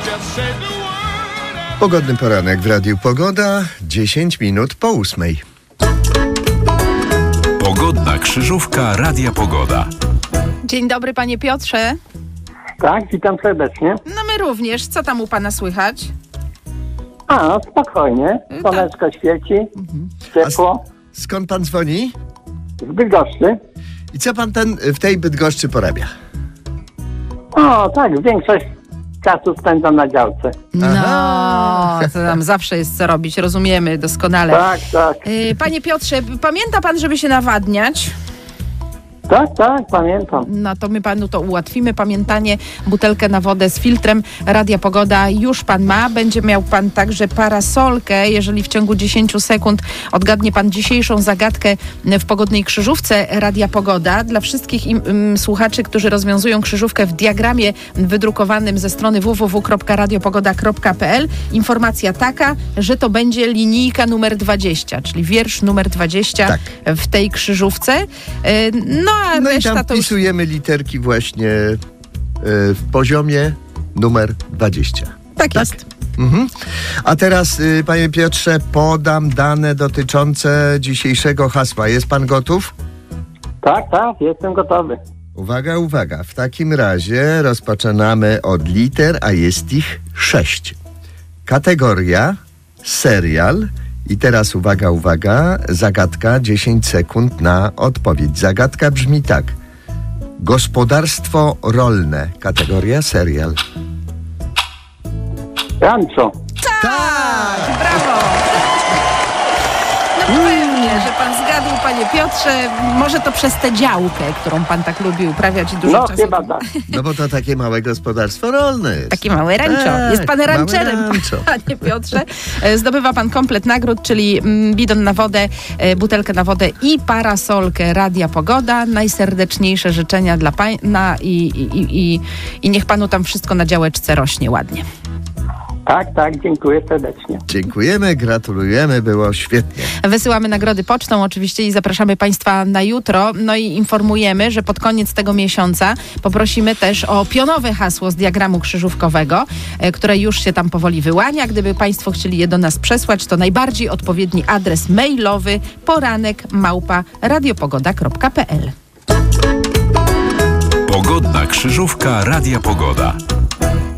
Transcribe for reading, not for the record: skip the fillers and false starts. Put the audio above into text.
Pogodny poranek w Radiu Pogoda, 10 minut po 8. Pogodna krzyżówka Radia Pogoda. Dzień dobry, panie Piotrze. Tak, witam serdecznie. No my również. Co tam u pana słychać? Spokojnie. Słoneczko świeci, ciepło. Skąd pan dzwoni? Z Bydgoszczy. I co pan w tej Bydgoszczy porabia? Tak, większość czasu spędzam na działce. No, to tam zawsze jest co robić, rozumiemy doskonale. Tak. Panie Piotrze, pamięta pan, żeby się nawadniać? Tak, pamiętam. No to my panu to ułatwimy. Pamiętanie, butelkę na wodę z filtrem Radia Pogoda już pan ma. Będzie miał pan także parasolkę, jeżeli w ciągu 10 sekund odgadnie pan dzisiejszą zagadkę w pogodnej krzyżówce Radia Pogoda. Dla wszystkich słuchaczy, którzy rozwiązują krzyżówkę w diagramie wydrukowanym ze strony www.radiopogoda.pl, informacja taka, że to będzie linijka numer 20, czyli wiersz numer 20 w tej krzyżówce. No i tam wpisujemy literki właśnie w poziomie numer 20. Tak jest. A teraz, panie Piotrze, podam dane dotyczące dzisiejszego hasła. Jest pan gotów? Tak, jestem gotowy. Uwaga. W takim razie rozpoczynamy od liter, a jest ich 6. Kategoria serial. I teraz uwaga, zagadka, 10 sekund na odpowiedź. Zagadka brzmi tak. Gospodarstwo rolne, kategoria serial. Rancho. Tak, brawo! No pewnie, że pan zgadł, panie Piotrze. Może to przez tę działkę, którą pan tak lubi uprawiać i dużo czasu. Chyba tak. No bo to takie małe gospodarstwo rolne jest. Takie małe rancho. Tak, jest pan rancherem, rancho. panie Piotrze. Zdobywa pan komplet nagród, czyli bidon na wodę, butelkę na wodę i parasolkę Radia Pogoda. Najserdeczniejsze życzenia dla pana i niech panu tam wszystko na działeczce rośnie ładnie. Tak, dziękuję serdecznie. Dziękujemy, gratulujemy, było świetnie. Wysyłamy nagrody pocztą oczywiście i zapraszamy państwa na jutro. No i informujemy, że pod koniec tego miesiąca poprosimy też o pionowe hasło z diagramu krzyżówkowego, które już się tam powoli wyłania. Gdyby państwo chcieli je do nas przesłać, to najbardziej odpowiedni adres mailowy poranek@radiopogoda.pl. Pogodna krzyżówka Radia Pogoda.